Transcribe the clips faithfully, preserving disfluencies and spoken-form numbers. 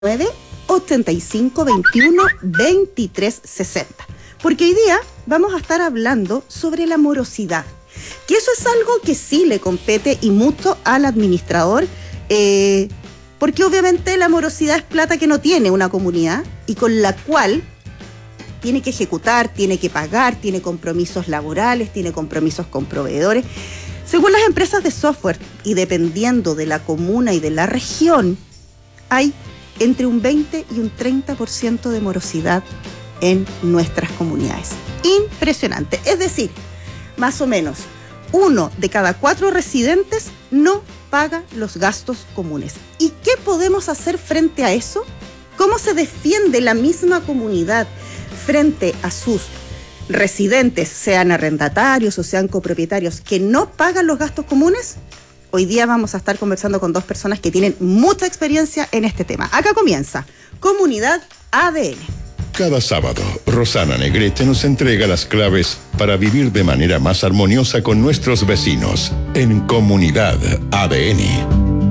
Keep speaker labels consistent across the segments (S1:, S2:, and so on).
S1: nueve, ochenta y cinco, veintiuno, veintitrés, sesenta. Porque hoy día vamos a estar hablando sobre la morosidad, que eso es algo que sí le compete y mucho al administrador, eh, porque obviamente la morosidad es plata que no tiene una comunidad y con la cual tiene que ejecutar, tiene que pagar, tiene compromisos laborales, tiene compromisos con proveedores. Según las empresas de software y dependiendo de la comuna y de la región, hay entre un veinte y un treinta por ciento de morosidad en nuestras comunidades. Impresionante. Es decir, más o menos, uno de cada cuatro residentes no paga los gastos comunes. ¿Y qué podemos hacer frente a eso? ¿Cómo se defiende la misma comunidad frente a sus residentes, sean arrendatarios o sean copropietarios, que no pagan los gastos comunes? Hoy día vamos a estar conversando con dos personas que tienen mucha experiencia en este tema. Acá comienza Comunidad A D N.
S2: Cada sábado, Rosana Negrete nos entrega las claves para vivir de manera más armoniosa con nuestros vecinos en Comunidad A D N.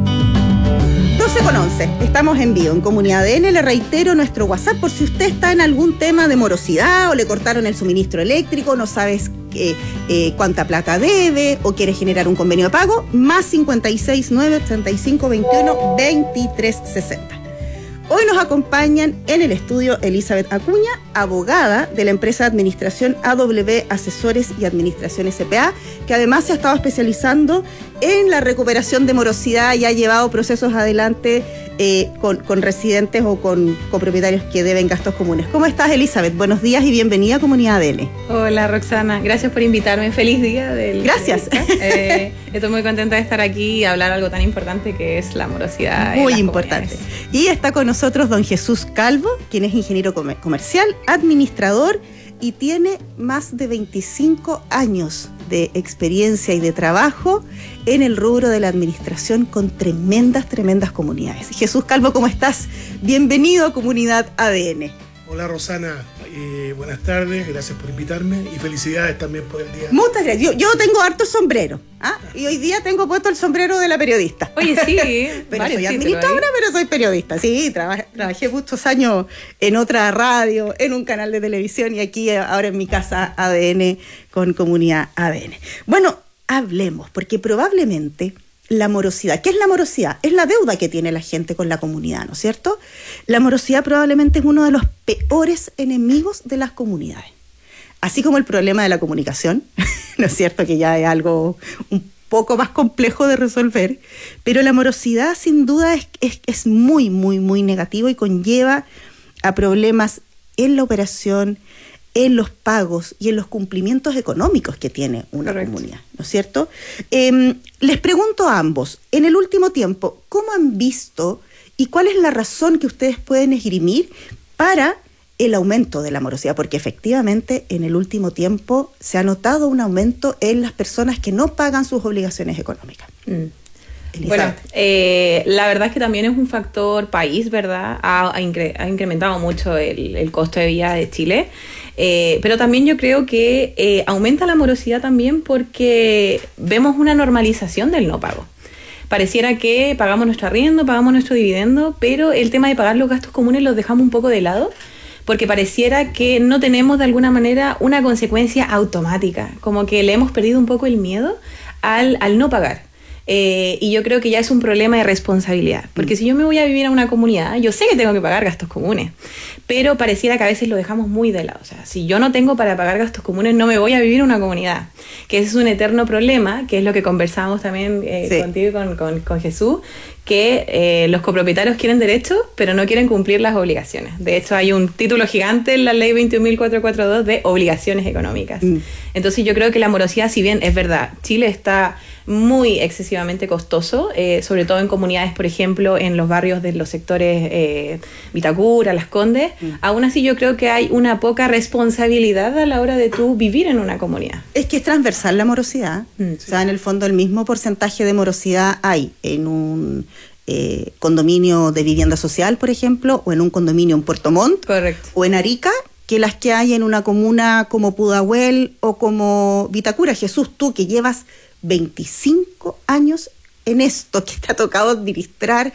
S1: doce con once, estamos en vivo en Comunidad A D N. Le reitero nuestro WhatsApp por si usted está en algún tema de morosidad o le cortaron el suministro eléctrico, no sabes eh, eh, cuánta plata debe o quiere generar un convenio de pago, más cincuenta y seis, nueve, ochenta y cinco, veintiuno, veintitrés, sesenta. Hoy nos acompañan en el estudio Elizabeth Acuña, abogada de la empresa de administración A W Asesores y Administración S P A, que además se ha estado especializando en la recuperación de morosidad y ha llevado procesos adelante eh, con, con residentes o con, con propietarios que deben gastos comunes. ¿Cómo estás, Elizabeth? Buenos días y bienvenida a Comunidad A D N.
S3: Hola, Roxana. Gracias por invitarme. Feliz día del...
S1: Gracias.
S3: Eh, estoy muy contenta de estar aquí y hablar algo tan importante que es la morosidad.
S1: Muy importante. Y está con nosotros don Jesús Calvo, quien es ingeniero comercial, administrador y tiene más de veinticinco años de experiencia y de trabajo en el rubro de la administración con tremendas, tremendas comunidades. Jesús Calvo, ¿cómo estás? Bienvenido a Comunidad A D N.
S4: Hola, Rosana, eh, buenas tardes, gracias por invitarme y felicidades también por el día.
S1: Muchas gracias. Yo, yo tengo harto sombrero, ¿ah? Y hoy día tengo puesto el sombrero de la periodista.
S3: Oye, sí,
S1: pero soy administradora, pero soy periodista. Sí, trabajé, trabajé muchos años en otra radio, en un canal de televisión y aquí ahora en mi casa A D N con Comunidad A D N. Bueno, hablemos, porque probablemente la morosidad, ¿qué es la morosidad? Es la deuda que tiene la gente con la comunidad, ¿no es cierto? La morosidad probablemente es uno de los peores enemigos de las comunidades. Así como el problema de la comunicación, ¿no es cierto? Que ya es algo un poco más complejo de resolver, pero la morosidad sin duda es, es, es muy, muy, muy negativo y conlleva a problemas en la operación, en los pagos y en los cumplimientos económicos que tiene una Correcto. Comunidad, ¿no es cierto? Eh, les pregunto a ambos, en el último tiempo, ¿cómo han visto y cuál es la razón que ustedes pueden esgrimir para el aumento de la morosidad? Porque efectivamente en el último tiempo se ha notado un aumento en las personas que no pagan sus obligaciones económicas.
S3: Mm. Bueno, eh, la verdad es que también es un factor país, ¿verdad? Ha, ha, incre- ha incrementado mucho el, el costo de vida de Chile, eh, pero también yo creo que eh, aumenta la morosidad también porque vemos una normalización del no pago. Pareciera que pagamos nuestro arriendo, pagamos nuestro dividendo, pero el tema de pagar los gastos comunes los dejamos un poco de lado porque pareciera que no tenemos de alguna manera una consecuencia automática, como que le hemos perdido un poco el miedo al, al no pagar. Eh, y yo creo que ya es un problema de responsabilidad, porque mm. si yo me voy a vivir a una comunidad, yo sé que tengo que pagar gastos comunes, pero pareciera que a veces lo dejamos muy de lado. O sea, si yo no tengo para pagar gastos comunes, no me voy a vivir a una comunidad, que ese es un eterno problema, que es lo que conversábamos también eh, sí. contigo y con, con, con Jesús, que eh, los copropietarios quieren derechos, pero no quieren cumplir las obligaciones. De hecho, hay un título gigante en la ley veintiún mil cuatrocientos cuarenta y dos de obligaciones económicas. Mm. Entonces yo creo que la morosidad, si bien es verdad, Chile está muy excesivamente costoso, eh, sobre todo en comunidades, por ejemplo, en los barrios de los sectores eh, Vitacura, Las Condes, mm. aún así yo creo que hay una poca responsabilidad a la hora de tú vivir en una comunidad.
S1: Es que es transversal la morosidad, mm. o sea, en el fondo el mismo porcentaje de morosidad hay en un eh, condominio de vivienda social, por ejemplo, o en un condominio en Puerto Montt,
S3: Correcto.
S1: O en Arica, que las que hay en una comuna como Pudahuel o como Vitacura. Jesús, tú que llevas veinticinco años en esto, que te ha tocado administrar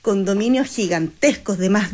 S1: condominios gigantescos de más